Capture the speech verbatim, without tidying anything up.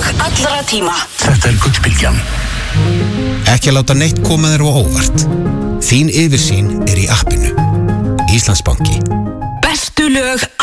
lög allra tíma. Þetta er Gullbylgjan. Ekki að láta neitt koma þér á óvart. Þín yfirsýn er í appinu. Íslandsbanki. Bestu lög